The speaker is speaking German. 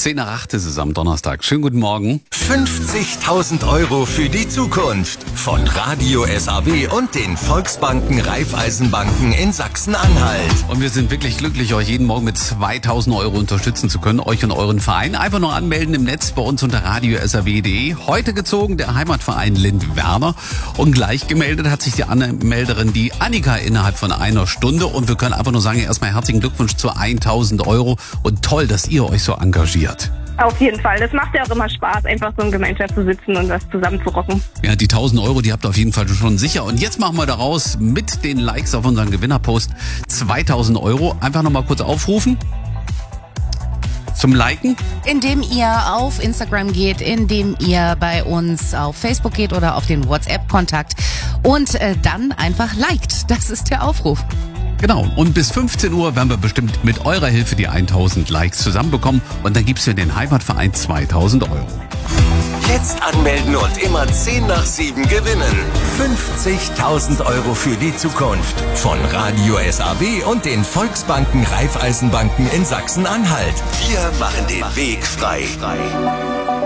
7:10 ist es am Donnerstag. Schönen guten Morgen. 50.000 € für die Zukunft von Radio SAW und den Volksbanken Raiffeisenbanken in Sachsen-Anhalt. Und wir sind wirklich glücklich, euch jeden Morgen mit 2.000 € unterstützen zu können, euch und euren Verein. Einfach nur anmelden im Netz bei uns unter radiosaw.de. Heute gezogen der Heimatverein Lind-Werner. Und gleich gemeldet hat sich die Anmelderin, die Annika, innerhalb von einer Stunde. Und wir können einfach nur sagen, erstmal herzlichen Glückwunsch zu 1.000 € und toll, dass ihr euch so engagiert. Auf jeden Fall. Das macht ja auch immer Spaß, einfach so in Gemeinschaft zu sitzen und was zusammen zu rocken. Ja, die 1.000 €, die habt ihr auf jeden Fall schon sicher. Und jetzt machen wir daraus mit den Likes auf unseren Gewinnerpost 2.000 €. Einfach nochmal kurz aufrufen. Zum Liken? Indem ihr auf Instagram geht, indem ihr bei uns auf Facebook geht oder auf den WhatsApp-Kontakt und dann einfach liked. Das ist der Aufruf. Genau. Und bis 15 Uhr werden wir bestimmt mit eurer Hilfe die 1.000 Likes zusammenbekommen. Und dann gibt's für den Heimatverein 2.000 €. Jetzt anmelden und immer 10 nach 7 gewinnen. 50.000 € für die Zukunft von Radio SAW und den Volksbanken Raiffeisenbanken in Sachsen-Anhalt. Wir machen den Weg frei.